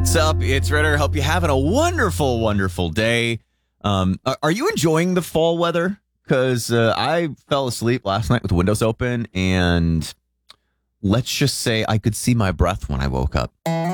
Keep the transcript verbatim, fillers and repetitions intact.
What's up? It's Ritter. Hope you're having a wonderful, wonderful day. Um, are you enjoying the fall weather? Because uh, I fell asleep last night with windows open, and let's just say I could see my breath when I woke up.